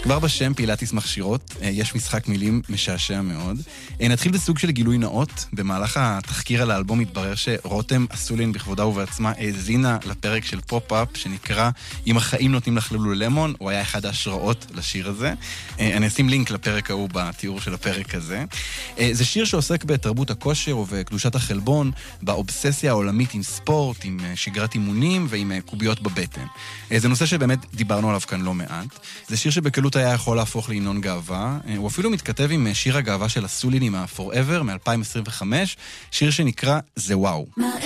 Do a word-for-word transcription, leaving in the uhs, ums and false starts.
כבר בשם פילאטיס מכשירות, יש משחק מילים משעשע מאוד. נתחיל בסוג של גילוי נאות. במהלך התחקיר על האלבום התברר שרותם אסולין בכבודה ובעצמה האזינה לפרק של פופ-אפ שנקרא "אם החיים נותנים לך לולולמון", הוא היה אחד ההשראות לשיר הזה. אני אשים לינק לפרק ההוא בתיאור של הפרק הזה. זה שיר שעוסק בתרבות הכושר ובקדושת החלבון, באובססיה העולמית עם ספורט, עם שגרת אימונים ועם קוביות בבטן. זה נושא שבאמת דיברנו עליו כאן לא מעט. זה שיר שבקלות היה יכול להפוך לעינון גאווה. הוא אפילו מתכתב עם שיר הגאווה של הסולינים ה-Forever מ-אלפיים עשרים וחמש, שיר שנקרא "זה וואו".